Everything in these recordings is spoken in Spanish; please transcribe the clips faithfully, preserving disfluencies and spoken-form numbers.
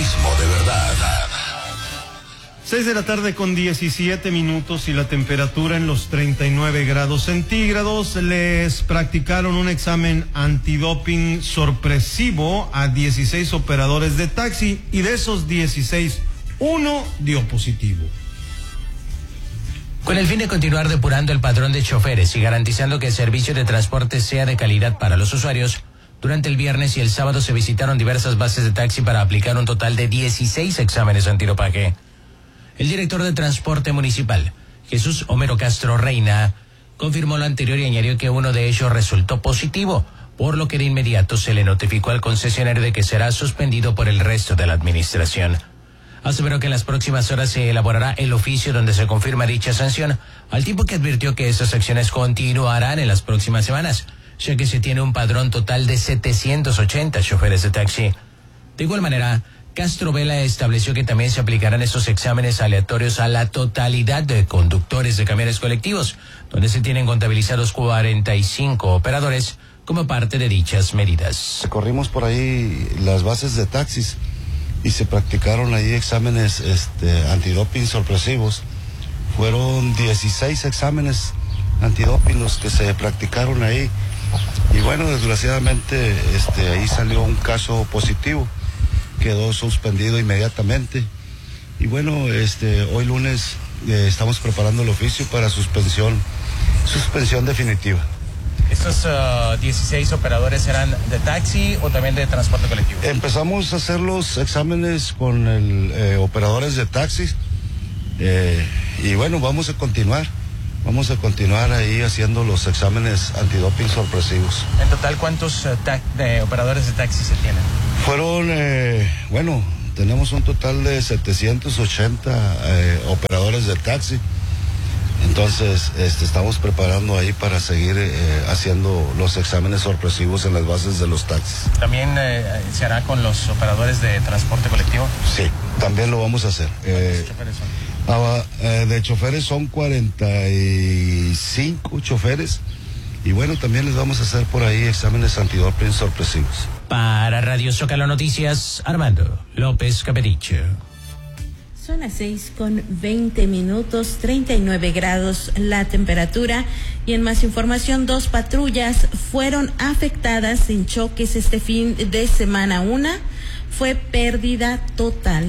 Periodismo de verdad. Seis de la tarde con diecisiete minutos y la temperatura en los treinta y nueve grados centígrados. Les practicaron un examen antidoping sorpresivo a dieciséis operadores de taxi y de esos dieciséis, uno dio positivo. Con el fin de continuar depurando el padrón de choferes y garantizando que el servicio de transporte sea de calidad para los usuarios, durante el viernes y el sábado se visitaron diversas bases de taxi para aplicar un total de dieciséis exámenes antidopaje. El director de Transporte Municipal, Jesús Homero Castro Reina, confirmó lo anterior y añadió que uno de ellos resultó positivo, por lo que de inmediato se le notificó al concesionario de que será suspendido por el resto de la administración. Aseveró que en las próximas horas se elaborará el oficio donde se confirma dicha sanción, al tiempo que advirtió que esas acciones continuarán en las próximas semanas, ya que se tiene un padrón total de setecientos ochenta choferes de taxi. De igual manera, Castro Vela estableció que también se aplicarán estos exámenes aleatorios a la totalidad de conductores de camiones colectivos, donde se tienen contabilizados cuarenta y cinco operadores como parte de dichas medidas. Corrimos por ahí las bases de taxis y se practicaron ahí exámenes este, antidoping sorpresivos. Fueron dieciséis exámenes antidoping los que se practicaron ahí. Y bueno, desgraciadamente este, ahí salió un caso positivo. Quedó suspendido inmediatamente. Y bueno, este, hoy lunes eh, estamos preparando el oficio para suspensión, suspensión definitiva. ¿Estos uh, dieciséis operadores eran de taxi o también de transporte colectivo? Empezamos a hacer los exámenes con el, eh, operadores de taxis eh, y bueno, vamos a continuar. Vamos a continuar ahí haciendo los exámenes antidoping sorpresivos. En total, ¿cuántos uh, ta- de operadores de taxi se tienen? Fueron, eh, bueno, tenemos un total de setecientos ochenta eh, operadores de taxi. Entonces, este, estamos preparando ahí para seguir eh, haciendo los exámenes sorpresivos en las bases de los taxis. ¿También eh, se hará con los operadores de transporte colectivo? Sí, también lo vamos a hacer. ¿Cuántos Eh, choferes son? Ah, eh, de choferes son cuarenta y cinco choferes y bueno, también les vamos a hacer por ahí exámenes antidoping sorpresivos. Para Radio Zócalo Noticias, Armando López Capericho. Son las seis con veinte minutos, treinta y nueve grados la temperatura. Y en más información, dos patrullas fueron afectadas en choques este fin de semana. Una fue pérdida total.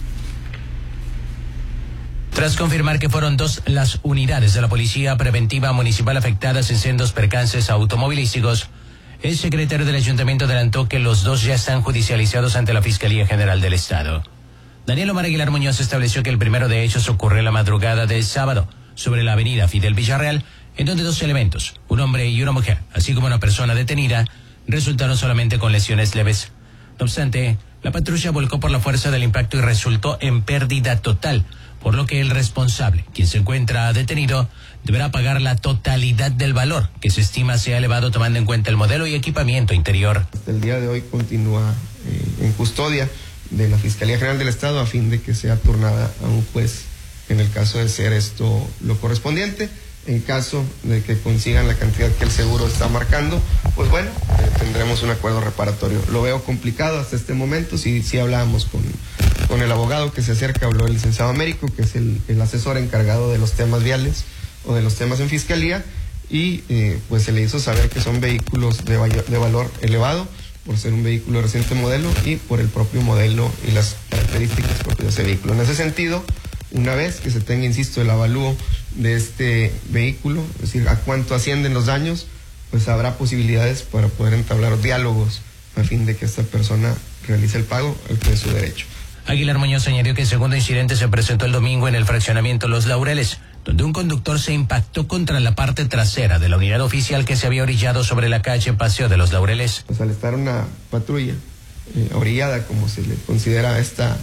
Tras confirmar que fueron dos las unidades de la Policía Preventiva Municipal afectadas en sendos percances automovilísticos, el secretario del Ayuntamiento adelantó que los dos ya están judicializados ante la Fiscalía General del Estado. Daniel Omar Aguilar Muñoz estableció que el primero de ellos ocurrió la madrugada del sábado sobre la avenida Fidel Villarreal, en donde dos elementos, un hombre y una mujer, así como una persona detenida, resultaron solamente con lesiones leves. No obstante, la patrulla volcó por la fuerza del impacto y resultó en pérdida total, por lo que el responsable, quien se encuentra detenido, deberá pagar la totalidad del valor, que se estima sea elevado tomando en cuenta el modelo y equipamiento interior. Hasta el día de hoy continúa eh, en custodia de la Fiscalía General del Estado a fin de que sea turnada a un juez en el caso de ser esto lo correspondiente. En caso de que consigan la cantidad que el seguro está marcando, pues bueno, eh, tendremos un acuerdo reparatorio. Lo veo complicado hasta este momento. Si, si hablábamos con, con el abogado que se acerca, habló el licenciado Américo, que es el, el asesor encargado de los temas viales o de los temas en fiscalía, y eh, pues se le hizo saber que son vehículos de, de valor elevado por ser un vehículo de reciente modelo y por el propio modelo y las características propias de ese vehículo. En ese sentido, una vez que se tenga, insisto, el avalúo de este vehículo, es decir, a cuánto ascienden los daños, pues habrá posibilidades para poder entablar diálogos a fin de que esta persona realice el pago al que es su derecho. Aguilar Muñoz añadió que el segundo incidente se presentó el domingo en el fraccionamiento Los Laureles, donde un conductor se impactó contra la parte trasera de la unidad oficial que se había orillado sobre la calle Paseo de Los Laureles. Pues al estar una patrulla eh, orillada, como se le considera a esta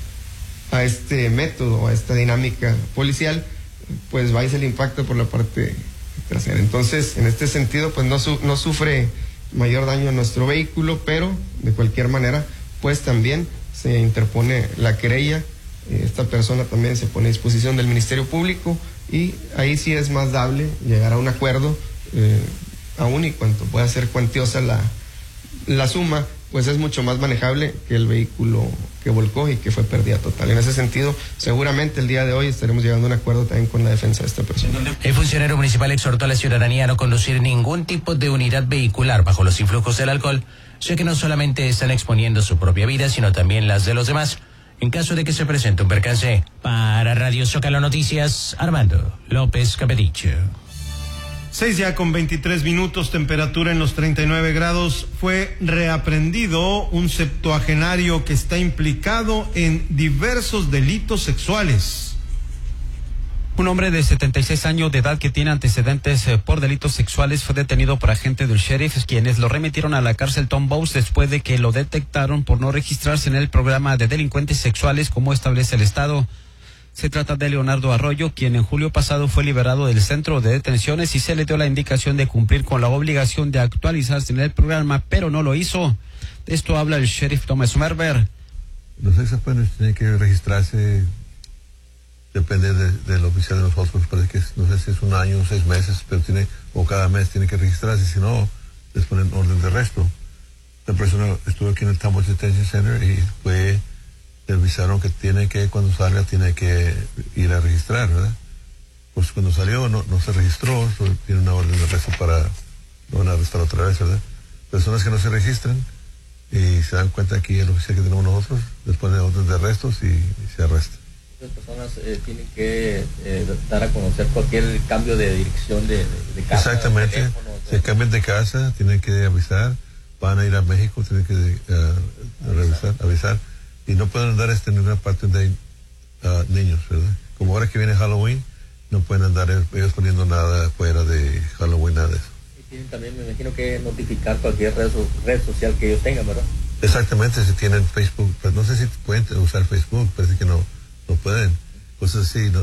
a este método, a esta dinámica policial, pues va y se le impacta por la parte trasera. Entonces, en este sentido, pues no, su, no sufre mayor daño a nuestro vehículo, pero de cualquier manera, pues también se interpone la querella. Esta persona también se pone a disposición del Ministerio Público y ahí sí es más dable llegar a un acuerdo, eh, aún y cuanto pueda ser cuantiosa la, la suma, pues es mucho más manejable que el vehículo que volcó y que fue pérdida total. En ese sentido, seguramente el día de hoy estaremos llegando a un acuerdo también con la defensa de esta persona. El funcionario municipal exhortó a la ciudadanía a no conducir ningún tipo de unidad vehicular bajo los influjos del alcohol, ya que no solamente están exponiendo su propia vida, sino también las de los demás, en caso de que se presente un percance. Para Radio Zócalo Noticias, Armando López Capedicho. Seis ya con veintitrés minutos, temperatura en los treinta y nueve grados. Fue reaprendido un septuagenario que está implicado en diversos delitos sexuales. Un hombre de setenta y seis años de edad que tiene antecedentes eh, por delitos sexuales fue detenido por agentes del sheriff, quienes lo remitieron a la cárcel Tom Bowes después de que lo detectaron por no registrarse en el programa de delincuentes sexuales como establece el Estado. Se trata de Leonardo Arroyo, quien en julio pasado fue liberado del centro de detenciones y se le dio la indicación de cumplir con la obligación de actualizarse en el programa, pero no lo hizo. De esto habla el sheriff Thomas Merber. Los sex offenders tienen que registrarse, depende de, del oficial de nosotros, parece que es, no sé si es un año o seis meses, pero tiene, o cada mes tiene que registrarse, si no, les ponen orden de arresto. La persona estuvo aquí en el Tampa Detention Center y fue... le avisaron que tiene que, cuando salga, tiene que ir a registrar, ¿verdad? Pues cuando salió no, no se registró, tiene una orden de arresto para, lo van a arrestar otra vez, ¿verdad? Personas que no se registran y se dan cuenta aquí el oficial que tenemos nosotros, les ponen orden de arrestos y, y se arresta. Las personas eh, tienen que eh, dar a conocer cualquier cambio de dirección de, de, de casa. Exactamente, de teléfono, se cambian de casa, tienen que avisar, van a ir a México, tienen que uh, revisar, avisar. Y no pueden andar este, en ninguna parte de uh, niños, ¿verdad? Como ahora que viene Halloween, no pueden andar ellos poniendo nada fuera de Halloween, nada de eso. Y tienen también, me imagino, que notificar cualquier red, red social que ellos tengan, ¿verdad? Exactamente, si tienen Facebook, pues no sé si pueden usar Facebook, parece que no, no pueden, cosas así, no,